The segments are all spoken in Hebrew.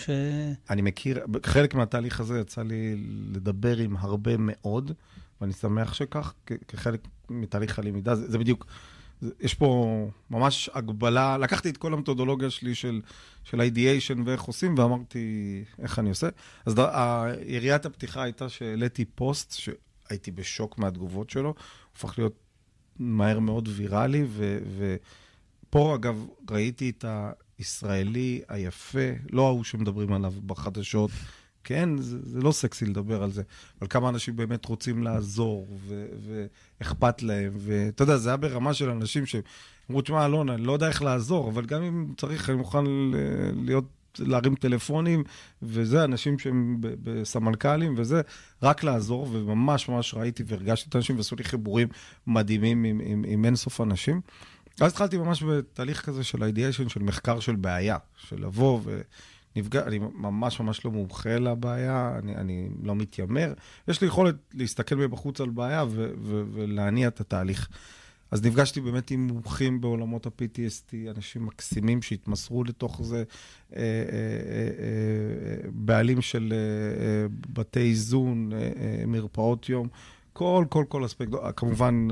אני מכיר, חלק מהתהליך הזה יצא לי לדבר עם הרבה מאוד, ואני שמח שכך, כחלק מתהליך הלמידה, זה בדיוק, יש פה ממש הגבלה, לקחתי את כל המתודולוגיה שלי של ideation ואיך עושים, ואמרתי איך אני עושה. אז יריית הפתיחה הייתה שהעליתי פוסט, שהייתי בשוק מהתגובות שלו, הופך להיות מהר מאוד ויראלי, ופה אגב ראיתי את הישראלי היפה, לא ההוא שמדברים עליו בחדשות, כן, זה לא סקסי לדבר על זה, אבל כמה אנשים באמת רוצים לעזור, ואכפת להם, ואתה יודע, זה היה ברמה של אנשים שאמרו, תשמע, אלון, אני לא יודע איך לעזור, אבל גם אם צריך, אני מוכן להרים טלפונים, וזה, אנשים שהם בסמנכלים, וזה, רק לעזור, וממש ממש ראיתי והרגשתי את האנשים, ועשו לי חיבורים מדהימים עם אינסוף אנשים. אז התחלתי ממש בתהליך כזה של ideation, של מחקר של בעיה, של לבוא ונפגע, אני ממש ממש לא מומחה לבעיה, אני לא מתיימר, יש לי יכולת להסתכל מבחוץ על בעיה ולהניע את התהליך. אז נפגשתי באמת עם מומחים בעולמות ה-PTSD, אנשים מקסימים שהתמסרו לתוך זה, בעלים של בתי איזון, מרפאות יום, כל אספקט, כמובן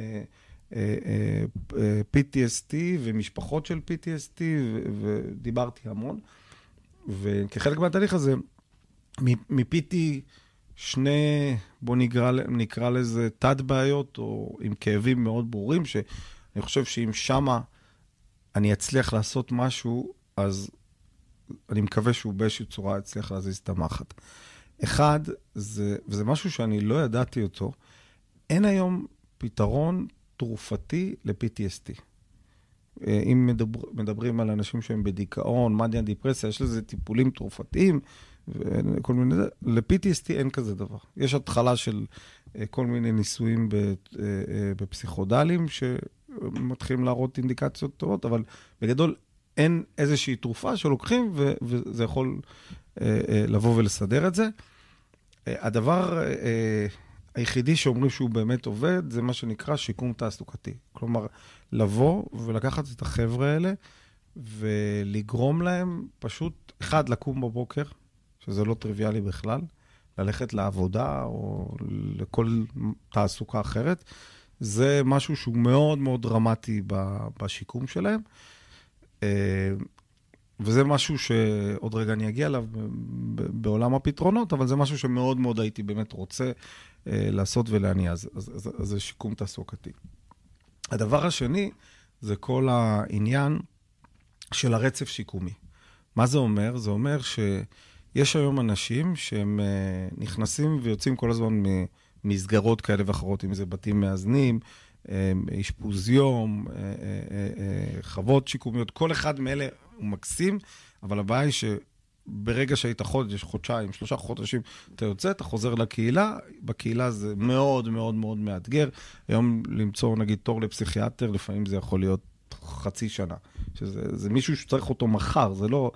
PTSD ומשפחות של PTSD, ודיברתי המון, וכחלק מהתהליך הזה, מפיתי שני, בוא נקרא לזה תת בעיות, או עם כאבים מאוד ברורים, שאני חושב שאם שמה אני אצליח לעשות משהו, אז אני מקווה שהוא באיזושהי צורה אצליח להזיז את המחט. אחד, וזה משהו שאני לא ידעתי אותו, אין היום פתרון תרופתי ל-PTSD. אם מדברים על אנשים שהם בדיכאון, מניה, דיפרסיה, יש לזה טיפולים תרופתיים, וכל מיני, ל-PTSD אין כזה דבר. יש התחלה של כל מיני ניסויים בפסיכודלים, שמתחילים להראות אינדיקציות טובות, אבל בגדול אין איזושהי תרופה שלוקחים, וזה יכול לבוא ולסדר את זה. הדבר היחידי שאומרים שהוא באמת עובד, זה מה שנקרא שיקום תעסוקתי. כלומר, לבוא ולקחת את החבר'ה האלה, ולגרום להם פשוט, אחד, לקום בבוקר, שזה לא טריוויאלי בכלל, ללכת לעבודה או לכל תעסוקה אחרת. זה משהו שהוא מאוד מאוד דרמטי בשיקום שלהם. וזה משהו שעוד רגע אני אגיע אליו בעולם הפתרונות, אבל זה משהו שמאוד מאוד הייתי באמת רוצה לעשות ולהניע. אז זה שיקום תעסוקתי. הדבר השני זה כל העניין של הרצף שיקומי. מה זה אומר? זה אומר שיש היום אנשים שהם נכנסים ויוצאים כל הזמן מסגרות כאלה ואחרות, אם זה בתים מאזנים, אשפוז יום, חוות שיקומיות, כל אחד מאלה הוא מקסים, אבל הבעיה היא שברגע שהיית חודש, חודשיים, 3 חודשים, אתה יוצא, אתה חוזר לקהילה, בקהילה זה מאוד מאוד מאוד מאתגר, היום למצוא נגיד תור לפסיכיאטר, לפעמים זה יכול להיות חצי שנה, שזה מישהו שצריך אותו מחר, זה לא,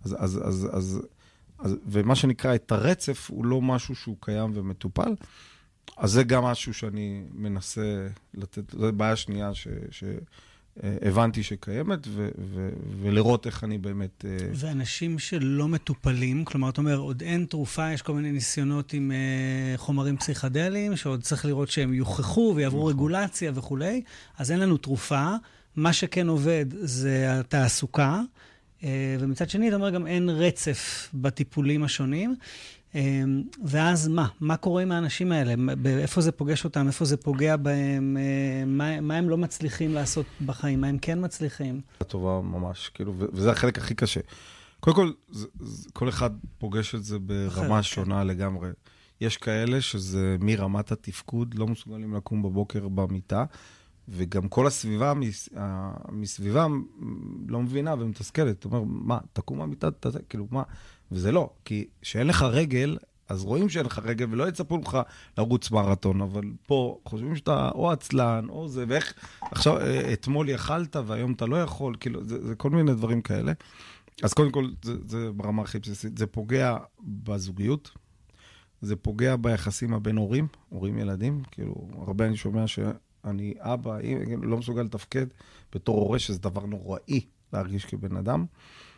ומה שנקרא את הרצף הוא לא משהו שהוא קיים ומטופל, אז זה גם משהו שאני מנסה לתת, זו בעיה שנייה שהבנתי שקיימת, ולראות איך אני באמת... ואנשים שלא מטופלים, כלומר, אתה אומר, עוד אין תרופה, יש כל מיני ניסיונות עם חומרים פסיכדליים, שעוד צריך לראות שהם יוכחו ויעברו רגולציה וכו', אז אין לנו תרופה. מה שכן עובד זה התעסוקה, ומצד שני, אתה אומר, גם אין רצף בטיפולים השונים. ואז מה קורה עם האנשים האלה? איפה זה פוגש אותם? איפה זה פוגע בהם? מה הם לא מצליחים לעשות בחיים? מה הם כן מצליחים? טובה ממש, כאילו, וזה החלק הכי קשה. קודם כל, כל אחד פוגש את זה ברמה שונה לגמרי. יש כאלה שזה מרמת התפקוד, לא מסוגלים לקום בבוקר במיטה, וגם כל הסביבה מסביבם לא מבינה ומתסכלת. זאת אומרת, מה, תקום במיטה, כאילו, מה? וזה לא, כי שאין לך רגל, אז רואים שאין לך רגל, ולא יצפו לך לרוץ מרתון, אבל פה חושבים שאתה או עצלן, או זה, ואיך עכשיו, אתמול יכלת, והיום אתה לא יכול, כאילו, זה כל מיני דברים כאלה. אז קודם כל, זה ברמה הכי בסיסית, זה פוגע בזוגיות, זה פוגע ביחסים הבין הורים, הורים ילדים, כאילו, הרבה אני שומע שאני אבא, לא מסוגל לתפקד בתור הורה, שזה דבר נוראי להרגיש כבן אדם.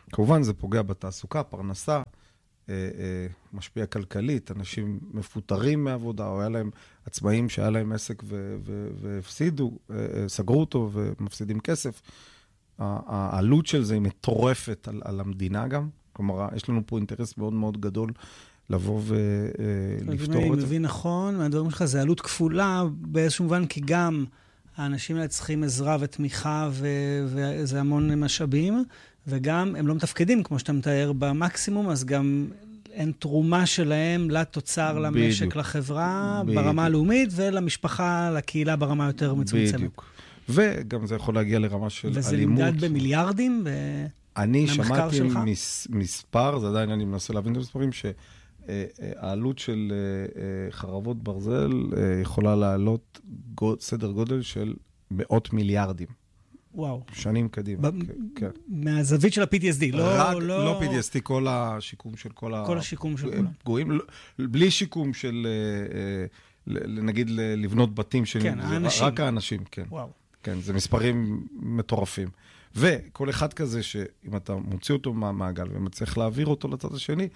כמובן, זה פוגע בתעסוקה, פרנסה, משפיע כלכלית, אנשים מפוטרים מעבודה, או היה להם עצמאים שהיה להם עסק והפסידו, סגרו אותו ומפסידים כסף. העלות של זה היא מטורפת על המדינה גם. כלומר, יש לנו פה אינטרס מאוד מאוד גדול לבוא ולפתור את זה. אני מבין נכון, מהדברים שלך זה עלות כפולה באיזשהו מובן, כי גם האנשים האלה צריכים עזרה ותמיכה וזה המון משאבים, וגם הם לא מתפקדים, כמו שאתה מתאר, במקסימום, אז גם אין תרומה שלהם לתוצר, למשק, לחברה, ברמה הלאומית, ולמשפחה, לקהילה ברמה יותר מצומצמת. בדיוק. וגם זה יכול להגיע לרמה של אלימות. וזה נמדד במיליארדים? אני שמעתי מספר, זה עדיין אני מנסה להבין את המספרים, שהעלות של חרבות ברזל יכולה לעלות סדר גודל של מאות מיליארדים. וואו. שנים קדימה. כן. מהזווית של ה-PTSD, לא PTSD, כל השיקום של כל השיקום של כולם. פגועים, בלי שיקום של, נגיד, לבנות בתים של... כן, האנשים. רק האנשים, כן. וואו. כן, זה מספרים מטורפים. וכל אחד כזה, שאם אתה מוציא אותו מהמעגל ומצליח להעביר אותו לצד השני,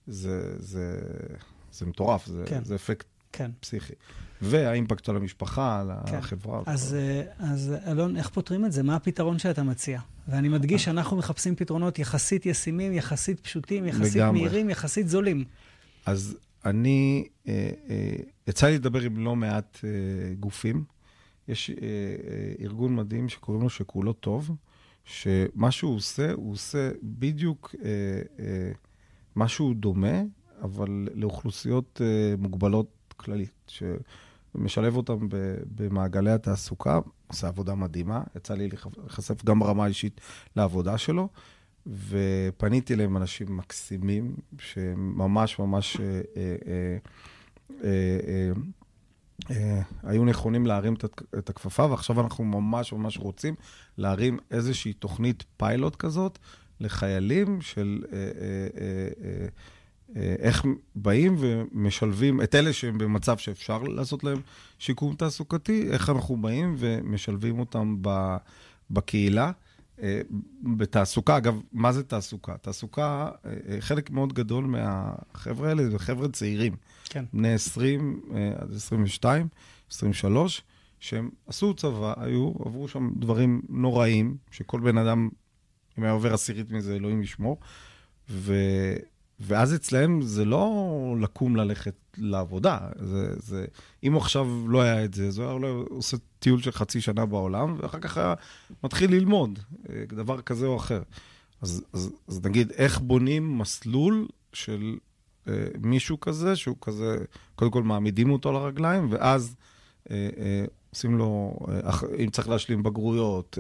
זה מטורף, זה אפקט פסיכי. והאימפקט על המשפחה, על החברה. אז אלון, איך פותרים את זה? מה הפתרון שאתה מציע? ואני מדגיש שאנחנו מחפשים פתרונות יחסית ישימים, יחסית פשוטים, יחסית מהירים, יחסית זולים. אז אני, יצא לי לדבר עם לא מעט גופים. יש ארגון מדהים שקוראים לו שכולו טוב, שמה שהוא עושה, הוא עושה בדיוק משהו דומה, אבל לאוכלוסיות מוגבלות כללית, שמשלב אותם במעגלי התעסוקה, עושה עבודה מדהימה, יצא לי לחשף גם ברמה אישית לעבודה שלו, ופניתי להם אנשים מקסימים, שממש ממש היו נכונים להרים את הכפפה, ועכשיו אנחנו ממש ממש רוצים להרים איזושהי תוכנית פיילוט כזאת, לחיילים של איך באים ומשלבים את אלה שהם במצב שאפשר לעשות להם שיקום תעסוקתי, איך אנחנו באים ומשלבים אותם בקהילה, בתעסוקה. אגב, מה זה תעסוקה? תעסוקה, חלק מאוד גדול מהחבר'ה האלה, זה חבר'ה צעירים. כן. בני 20 עד 22, 23, שהם עשו צבא, עברו שם דברים נוראים, שכל בן אדם, אם היה עובר עשירית מזה, אלוהים ישמור, ואז אצלהם זה לא לקום ללכת לעבודה. אם עכשיו לא היה את זה, זה היה עושה טיול של חצי שנה בעולם, ואחר כך היה מתחיל ללמוד דבר כזה או אחר. אז נגיד, איך בונים מסלול של מישהו כזה, שהוא כזה, קודם כל מעמידים אותו לרגליים, ואז עושים לו, אם צריך להשלים בגרויות,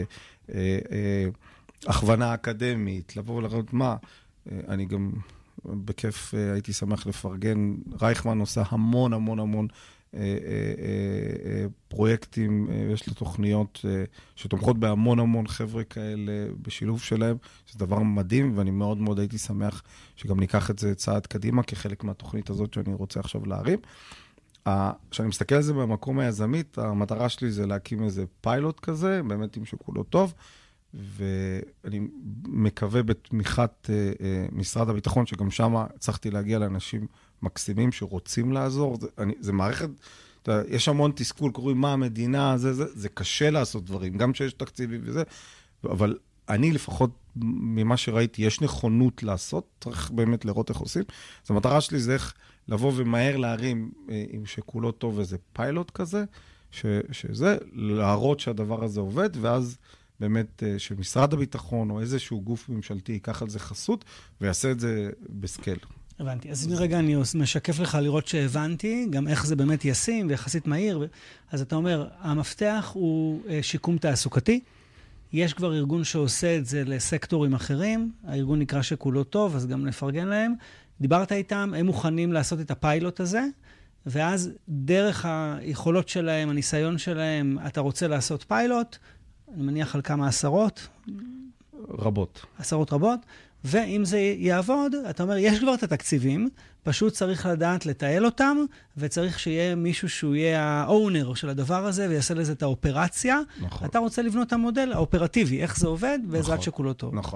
הכוונה אקדמית, לבוא ולראות מה, אני גם בכיף הייתי שמח לפרגן, רייכמן עושה המון המון המון פרויקטים, יש לו תוכניות שתומכות בהמון המון חבר'ה כאלה בשילוב שלהם, זה דבר מדהים, ואני מאוד מאוד הייתי שמח שגם ניקח את זה צעד קדימה, כחלק מהתוכנית הזאת שאני רוצה עכשיו להרים. כשאני מסתכל על זה במקום היזמית, המטרה שלי זה להקים איזה פיילוט כזה, באמת עם שכולו טוב, ואני מקווה בתמיכת משרד הביטחון, שגם שם הצלחתי להגיע לאנשים מקסימים שרוצים לעזור. זה מערכת, יש המון תסכול, קוראים מה המדינה, זה קשה לעשות דברים, גם שיש תקציבי וזה, אבל אני לפחות ממה שראיתי, יש נכונות לעשות, צריך באמת לראות איך עושים. אז המטרה שלי זה איך לבוא ומהר להרים עם שכולו טוב איזה פיילוט כזה, שזה להראות שהדבר הזה עובד, ואז באמת שמשרד הביטחון או איזשהו גוף ממשלתי ייקח על זה חסות, ויעשה את זה בסקל. הבנתי. אז רגע אני משקף לך לראות שהבנתי, גם איך זה באמת ישים ויחסית מהיר. אז אתה אומר, המפתח הוא שיקום תעסוקתי. יש כבר ארגון שעושה את זה לסקטורים אחרים. הארגון נקרא שכולו טוב, אז גם נפרגן להם. דיברת איתם, הם מוכנים לעשות את הפיילוט הזה, ואז דרך היכולות שלהם, הניסיון שלהם, אתה רוצה לעשות פיילוט, אני מניח על כמה עשרות. רבות. עשרות רבות. ואם זה יעבוד, אתה אומר, יש כבר את התקציבים, פשוט צריך לדעת לתעל אותם, וצריך שיהיה מישהו שהוא יהיה האונר של הדבר הזה, ויעשה לזה את האופרציה. נכון. אתה רוצה לבנות את המודל האופרטיבי, איך זה עובד, בעזרת שכולו טוב. נכון.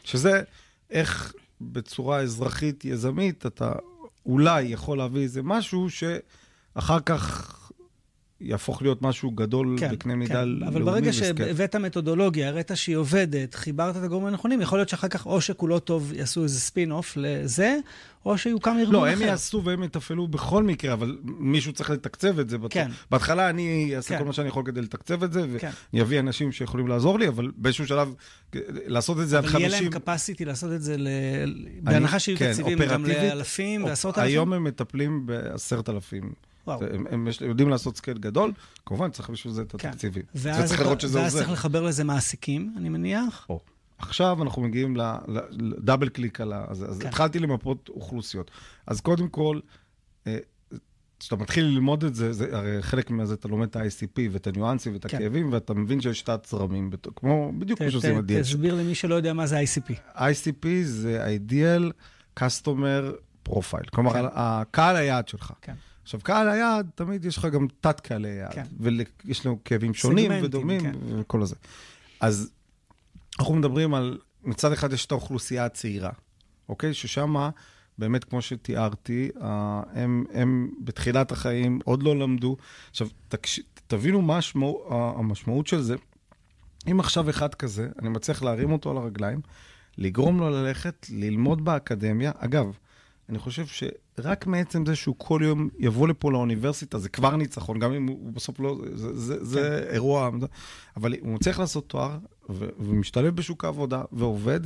שזה איך בצורה אזרחית יזמית, אתה אולי יכול להביא איזה משהו שאחר כך יהפוך להיות משהו גדול בקנה מידה לאומי. אבל ברגע שהבאת מתודולוגיה, הראית שהיא עובדת, חיברת את הגורמים הנכונים, יכול להיות שאחר כך או שכולו טוב יעשו איזה ספין-אוף לזה, או שיוקם ארגון אחר. לא, הם יעשו והם יתפעלו בכל מקרה, אבל מישהו צריך לתקצב את זה. בהתחלה אני אעשה כל מה שאני יכול כדי לתקצב את זה, ואני אביא אנשים שיכולים לעזור לי, אבל באיזשהו שלב לעשות את זה עד 50... אבל יהיה להם קפסיטי לעשות את זה בהנחה שיהיו תקציבים גם לאלפים ועשרות אלפים? היום הם מטפלים ב10,000. הם יודעים לעשות סקייל גדול, כמובן צריך בשביל זה את התקציבים. ואז צריך לחבר לזה מעסיקים, אני מניח? עכשיו אנחנו מגיעים לדאבל קליק על זה. אז התחלתי למפות אוכלוסיות. אז קודם כל, כשאתה מתחיל ללמוד את זה, הרי חלק מזה אתה לומד את ה-ICP ואת הניואנסים ואת הכאבים, ואתה מבין שיש תת זרמים, בדיוק כמו שעושים ה-DH. תסביר למי שלא יודע מה זה ICP. ICP זה Ideal Customer Profile. כלומר, הקהל היעד שלך. כן. עכשיו, קהל היעד, תמיד יש לך גם תת קהלי יעד, ויש לנו כאבים שונים ודומים וכל הזה. אז אנחנו מדברים על, מצד אחד יש את האוכלוסייה הצעירה, אוקיי? ששם, באמת כמו שתיארתי, הם בתחילת החיים עוד לא למדו. עכשיו, תבינו מה המשמעות של זה. אם עכשיו אחד כזה, אני מצליח להרים אותו על הרגליים, לגרום לו ללכת, ללמוד באקדמיה. אגב, אני חושב שרק מעצם זה שהוא כל יום יבוא לפה לאוניברסיטה, זה כבר ניצחון, גם אם הוא בסוף לא, זה אירוע, אבל הוא מצליח לעשות תואר, ומשתלב בשוק העבודה, ועובד,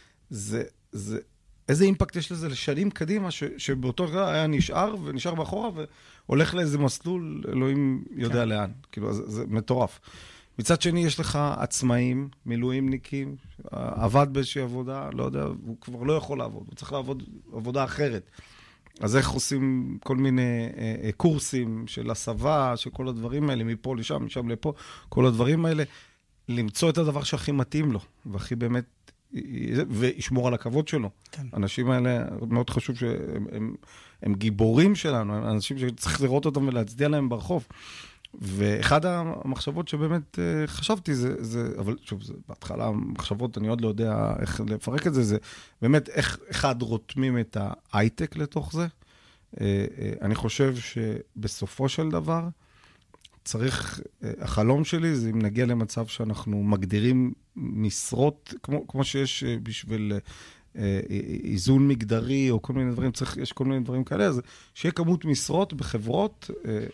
איזה אימפקט יש לזה לשנים קדימה, שבאותו רגע היה נשאר, ונשאר באחורה, והולך לאיזה מסלול, אלוהים יודע לאן. כאילו, זה מטורף. מצד שני, יש לך עצמאים, מילואימניקים, עבד באיזושהי עבודה, לא יודע, הוא כבר לא יכול לעבוד, הוא צריך לעבוד עבודה אחרת. אז איך עושים כל מיני קורסים של הסבה, של כל הדברים האלה, מפה לשם, משם לפה, כל הדברים האלה, למצוא את הדבר שהכי מתאים לו, והכי באמת, וישמור על הכבוד שלו. כן. האנשים האלה, מאוד חשוב שהם גיבורים שלנו, אנשים שצריך לראות אותם ולהצדיע להם ברחוב. ואחד המחשבות שבאמת חשבתי, אבל שוב, בהתחלה המחשבות, אני עוד לא יודע איך לפרק את זה, זה באמת איך אחד רותמים את ההייטק לתוך זה. אני חושב שבסופו של דבר, צריך, החלום שלי זה אם נגיע למצב שאנחנו מגדירים משרות, כמו שיש בשביל איזון מגדרי או כל מיני דברים, יש כל מיני דברים כאלה, אז שיהיה כמות משרות בחברות,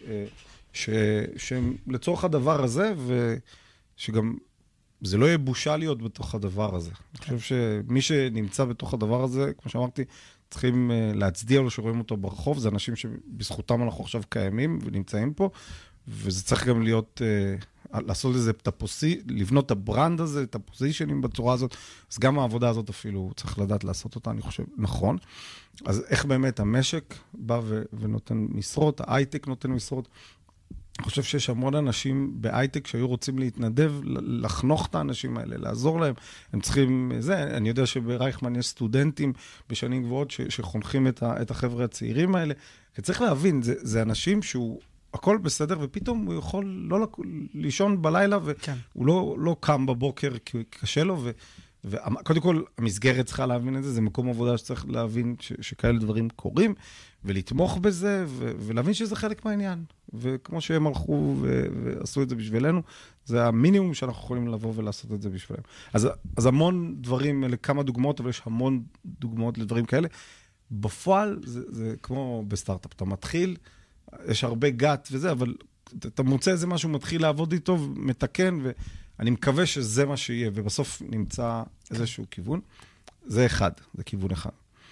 שהם לצורך הדבר הזה, ושגם זה לא יהיה בושה להיות בתוך הדבר הזה. אני חושב שמי שנמצא בתוך הדבר הזה, כמו שאמרתי, צריכים להצדיע לו שרואים אותו ברחוב, זה אנשים שבזכותם אנחנו עכשיו קיימים ונמצאים פה, וזה צריך גם להיות, לעשות לזה, לבנות את הברנד הזה, את הפוזישנים בצורה הזאת, אז גם העבודה הזאת אפילו צריך לדעת לעשות אותה, אני חושב, נכון. אז איך באמת המשק בא ונותן משרות, ההייטק נותן משרות, אני חושב שיש המון אנשים בהייטק שהיו רוצים להתנדב, לחנוך את האנשים האלה, לעזור להם. הם צריכים, אני יודע שברייכמן יש סטודנטים בשנים גבוהות שחונכים את החבר'ה הצעירים האלה. כי צריך להבין, זה אנשים שהוא, הכל בסדר, ופתאום הוא יכול לא לישון בלילה, והוא לא קם בבוקר כי קשה לו, וקודם כל, המסגרת צריכה להבין את זה, זה מקום עבודה שצריך להבין שכאלה דברים קורים, ולתמוך בזה, ולהבין שזה חלק מהעניין. וכמו שהם הלכו ועשו את זה בשבילנו, זה המינימום שאנחנו יכולים לבוא ולעשות את זה בשבילם. אז המון דברים, אלה כמה דוגמאות, אבל יש המון דוגמאות לדברים כאלה. בפועל, זה כמו בסטארט-אפ. אתה מתחיל, יש הרבה גת וזה, אבל אתה מוצא איזה משהו, מתחיל לעבוד איתו, מתקן, ואני מקווה שזה מה שיהיה, ובסוף נמצא איזשהו כיוון. זה אחד, זה כיוון אחד.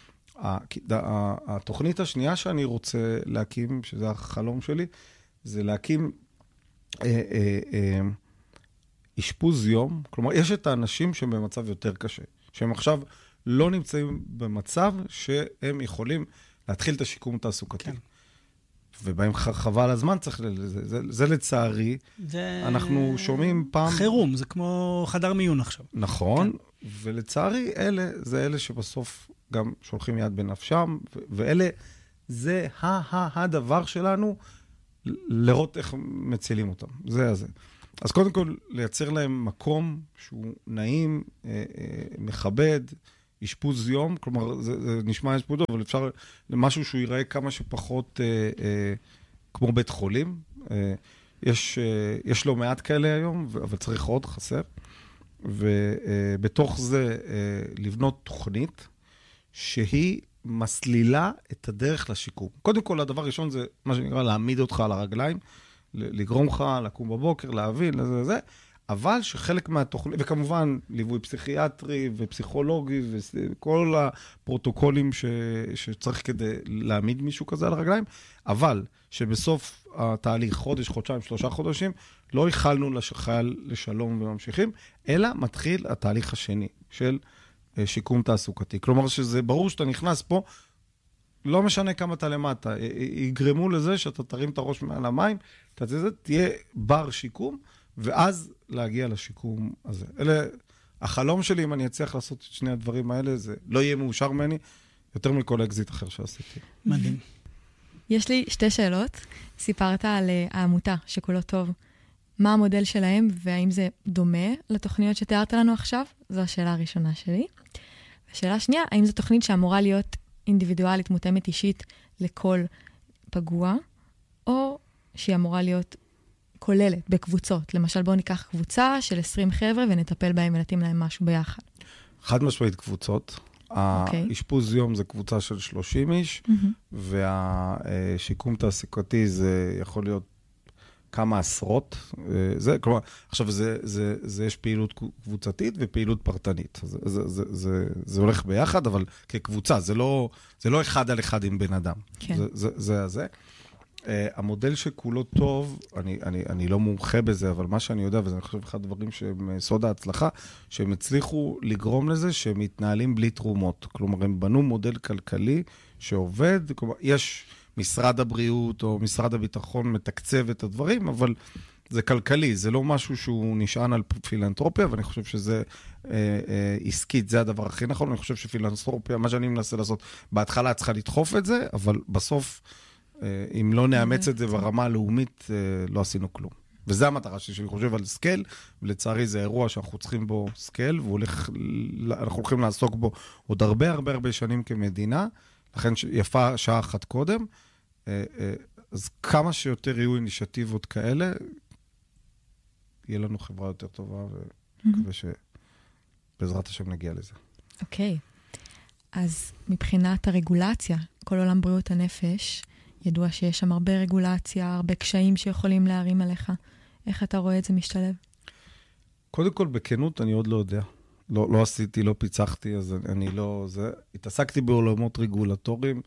התוכנית השנייה שאני רוצה להקים, שזה החלום שלי, זה להקים אשפוז יום. כלומר, יש את האנשים שהם במצב יותר קשה, שהם עכשיו לא נמצאים במצב שהם יכולים להתחיל את השיקום התעסוקתי. כן. ובהם חבל הזמן צריך, זה לצערי, אנחנו שומעים פעם... חירום, זה כמו חדר מיון עכשיו. נכון, כן. ולצערי זה אלה שבסוף גם שולחים יד בנפשם, ואלה, זה הדבר שלנו, לראות איך מצילים אותם. זה. אז קודם כל, לייצר להם מקום שהוא נעים, מכבד, אשפוז יום, כלומר, זה נשמע אשפוז יום, אבל אפשר למשהו שהוא ייראה כמה שפחות כמו בית חולים. יש לו מעט כאלה היום, אבל צריך עוד, חסר. ובתוך זה לבנות תוכנית שהיא מסלילה את הדרך לשיקום. קודם כל, הדבר הראשון זה מה שנקרא להעמיד אותך על הרגליים, לגרום לך, לקום בבוקר, להבין, זה, אבל שחלק מהתוכנית, וכמובן ליווי פסיכיאטרי ופסיכולוגי וכל הפרוטוקולים שצריך כדי להעמיד מישהו כזה על הרגליים, אבל שבסוף התהליך, חודש, חודשיים, 3 חודשים, לא החלנו לחייל לשלום וממשיכים, אלא מתחיל התהליך השני של שיקום תעסוקתי. כלומר שזה ברור שאתה נכנס פה, לא משנה כמה אתה למטה, יגרמו לזה שאתה תרים את הראש מעל המים, תהיה בר שיקום, ואז להגיע לשיקום הזה. החלום שלי, אם אני אצליח לעשות את שני הדברים האלה, זה לא יהיה מאושר ממני, יותר מכל אקזיט אחר שעשיתי. מדהים. יש לי 2 שאלות. סיפרת על העמותה, שכולו טוב. מה המודל שלהם, והאם זה דומה לתוכניות שתיארת לנו עכשיו? זו השאלה הראשונה שלי. השאלה שנייה, האם זו תוכנית שאמורה להיות אינדיבידואלית, מותאמת אישית לכל פגוע, או שהיא אמורה להיות כוללת בקבוצות. למשל, בואו ניקח קבוצה של 20 חבר'ה ונטפל בהם ונתאים להם משהו ביחד. חד משמעית קבוצות. האשפוז יום זה קבוצה של 30 איש, והשיקום תעסוקתי זה יכול להיות כמה עשרות. כלומר, עכשיו יש פעילות קבוצתית ופעילות פרטנית. זה הולך ביחד, אבל כקבוצה, זה לא אחד על אחד עם בן אדם. זה. המודל שכולו טוב, אני לא מומחה בזה, אבל מה שאני יודע, וזה אני חושב אחד הדברים שהם סוד ההצלחה, שהם הצליחו לגרום לזה שהם מתנהלים בלי תרומות. כלומר, הם בנו מודל כלכלי שעובד, כלומר, יש משרד הבריאות או משרד הביטחון מתקצב את הדברים, אבל זה כלכלי, זה לא משהו שהוא נשען על פילנתרופיה, ואני חושב שזה עסקית, זה הדבר הכי נכון. אני חושב שפילנתרופיה, מה שאני מנסה לעשות, בהתחלה צריכה לדחוף את זה, אבל בסוף אם לא נאמץ את זה ברמה הלאומית, לא עשינו כלום. וזו המטרה שאני חושב על סקייל, ולצערי זה אירוע שאנחנו צריכים בו סקייל, ואנחנו הולכים לעסוק בו עוד הרבה שנים כמדינה, לכן יפה שעה אחת קודם, אז כמה שיותר יהיו אינישטיבות כאלה, יהיה לנו חברה יותר טובה, ומקווה שבעזרת השם נגיע לזה. אוקיי. אז מבחינת הרגולציה, כל עולם בריאות הנפש, ידוע שיש שם הרבה רגולציה, הרבה קשיים שיכולים להרים עליך. איך אתה רואה את זה משתלב? קודם כל, בכנות, אני עוד לא יודע. לא עשיתי, לא פיצחתי, אז אני לא... התעסקתי בעולמות רגולטוריים,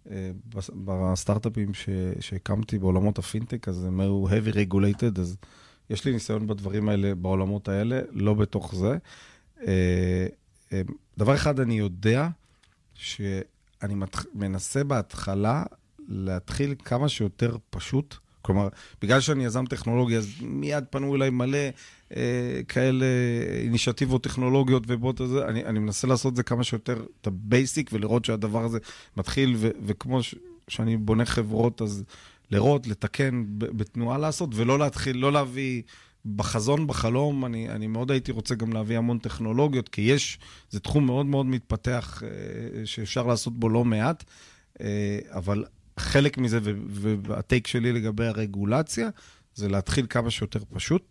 בסטארט-אפים שהקמתי בעולמות הפינטק, אז הם היו heavy regulated, אז יש לי ניסיון בדברים האלה, בעולמות האלה, לא בתוך זה. דבר אחד אני יודע, שאני מנסה בהתחלה להתחיל כמה שיותר פשוט, כלומר, בגלל שאני יזם טכנולוגי, אז מיד פנו אליי מלא כאלה אינישטיבות טכנולוגיות ובוט הזה, אני מנסה לעשות זה כמה שיותר את הבייסיק, ולראות שהדבר הזה מתחיל, וכמו שאני בונה חברות, אז לראות, לתקן, בתנועה לעשות, ולא להתחיל, לא להביא בחזון, בחלום, אני מאוד הייתי רוצה גם להביא המון טכנולוגיות, כי זה תחום מאוד מאוד מתפתח, שאפשר לעשות בו לא מעט, אבל חלק מזה, והטייק שלי לגבי הרגולציה, זה להתחיל כמה שיותר פשוט,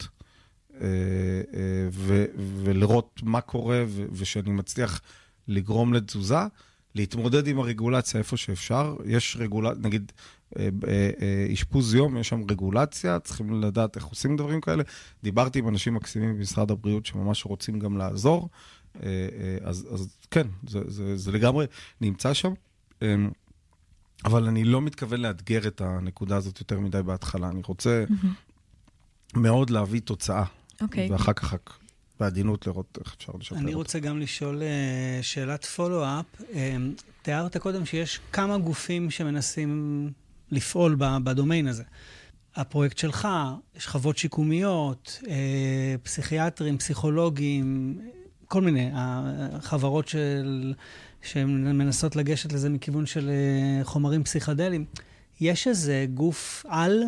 ולראות מה קורה, ושאני מצליח לגרום לתזוזה, להתמודד עם הרגולציה איפה שאפשר. יש רגולציה, נגיד, אשפוז יום, יש שם רגולציה, צריכים לדעת איך עושים דברים כאלה. דיברתי עם אנשים מקסימים במשרד הבריאות, שממש רוצים גם לעזור. אז כן, זה לגמרי נמצא שם. אבל אני לא מתכוון לאתגר את הנקודה הזאת יותר מדי בהתחלה. אני רוצה מאוד להביא תוצאה. ואחר כך בעדינות לראות איך אפשר לשפר. אני רוצה גם לשאול שאלת פולו-אפ. תיארת קודם שיש כמה גופים שמנסים לפעול בדומיין הזה. הפרויקט שלך, יש חוות שיקומיות, פסיכיאטרים, פסיכולוגים, כל מיני חברות שמנסות לגשת לזה מכיוון של חומרים פסיכדליים. יש איזה גוף על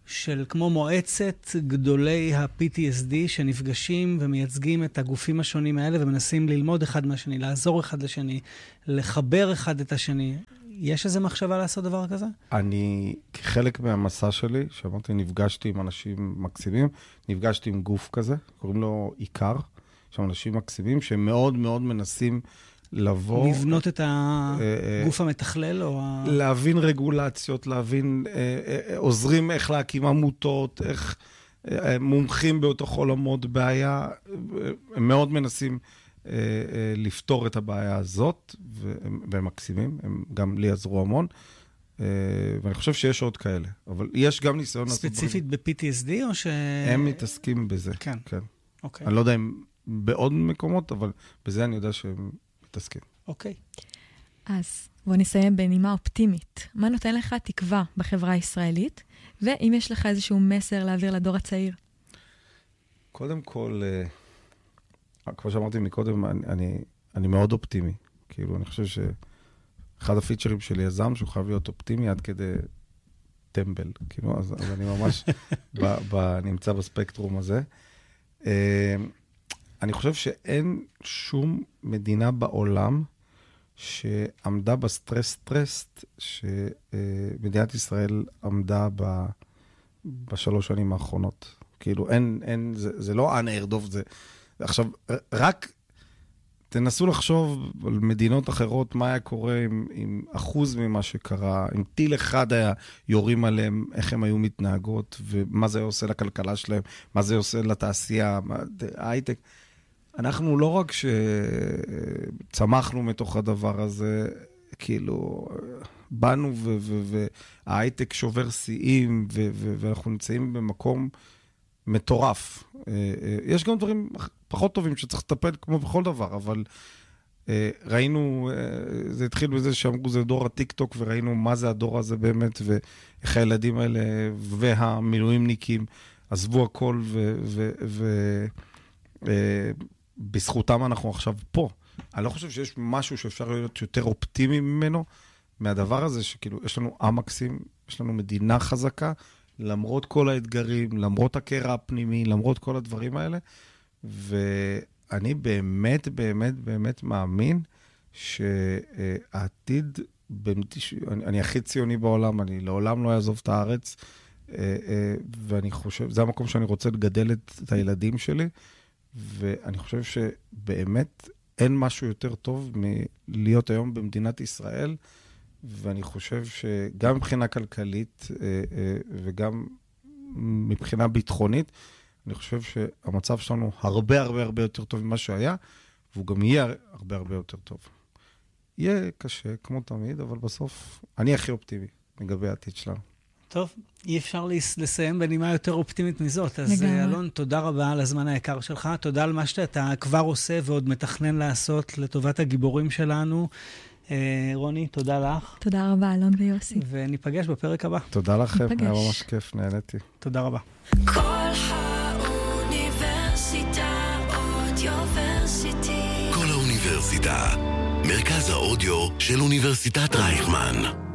של כמו מועצת גדולי ה-PTSD שנפגשים ומייצגים את הגופים השונים האלה ומנסים ללמוד אחד מהשני, לעזור אחד לשני, לחבר אחד את השני. יש איזו מחשבה לעשות דבר כזה? אני, כחלק מהמסע שלי, שאמרתי, נפגשתי עם אנשים מקסימים, נפגשתי עם גוף כזה, קוראים לו עיקר, שם אנשים מקסימים שהם מאוד מאוד מנסים לבוא... לבנות את הגוף המתכלל או... להבין רגולציות, להבין, עוזרים איך להקים עמותות, איך מומחים באותו עולמות בעיה, הם מאוד מנסים לפתור את הבעיה הזאת, והם מקסימים, הם גם לי עזרו המון, ואני חושב שיש עוד כאלה, אבל יש גם ניסיון... ספציפית ב-PTSD או ש... הם מתעסקים בזה. כן. כן. אוקיי. אני לא יודע אם בעוד מקומות, אבל בזה אני יודע שהם מתעסקים. אוקיי. אז בוא נסיים בנימה אופטימית. מה נותן לך תקווה בחברה הישראלית, ואם יש לך איזשהו מסר להעביר לדור הצעיר? קודם כל, כמו שאמרתי מקודם, אני מאוד אופטימי. כאילו, אני חושב שאחד הפיצ'רים של יזם, שהוא חייב להיות אופטימי עד כדי טמבל. כאילו, אז אני ממש נמצא בספקטרום הזה. אני חושב שאין שום מדינה בעולם שעמדה בסטרס שמדינת ישראל עמדה בשלוש שנים האחרונות. כאילו, זה לא unheard of, זה... עכשיו, רק תנסו לחשוב על מדינות אחרות, מה היה קורה עם אחוז ממה שקרה, אם טיל אחד היה יורים עליהם, איך הם היו מתנהגות, ומה זה עושה לכלכלה שלהם, מה זה עושה לתעשייה, ההייטק. אנחנו לא רק שצמחנו מתוך הדבר הזה, כאילו, באנו וההייטק שובר שיאים, ואנחנו נמצאים במקום מטורף. יש גם דברים פחות טובים שצריך לטפל כמו בכל דבר, אבל ראינו, זה התחיל בזה שאמרו, זה דור הטיק-טוק, וראינו מה זה הדור הזה באמת, ואיך הילדים האלה והמילואימניקים עזבו הכל, בזכותם אנחנו עכשיו פה. אני לא חושב שיש משהו שאפשר להיות יותר אופטימי ממנו, מהדבר הזה שכאילו, יש לנו עם מקסים, יש לנו מדינה חזקה, למרות כל האתגרים, למרות הקרע הפנימי, למרות כל הדברים האלה, ואני באמת, באמת, באמת מאמין שהעתיד, אני הכי ציוני בעולם, אני לעולם לא אעזוב את הארץ, ואני חושב, זה המקום שאני רוצה לגדל את הילדים שלי, ואני חושב שבאמת אין משהו יותר טוב מלהיות היום במדינת ישראל, ואני חושב שגם מבחינה כלכלית וגם מבחינה ביטחונית, אני חושב שהמצב שלנו הרבה הרבה הרבה יותר טוב ממה שהיה, והוא גם יהיה הרבה הרבה יותר טוב. יהיה קשה, כמו תמיד, אבל בסוף אני הכי אופטימי לגבי העתיד שלנו. טוב, אי אפשר לסיים בנימה יותר אופטימית מזאת. אז אלון, תודה רבה על הזמן היקר שלך. תודה על מה שאתה כבר עושה ועוד מתכנן לעשות לטובת הגיבורים שלנו. רוני, תודה לך. תודה רבה, אלון ויוסי. וניפגש בפרק הבא. תודה לכם, היה ממש כיף, נהניתי. תודה רבה. כל האוניברסיטה אודיוורסיטי. כל האוניברסיטה, מרכז האודיו של אוניברסיטת רייכמן.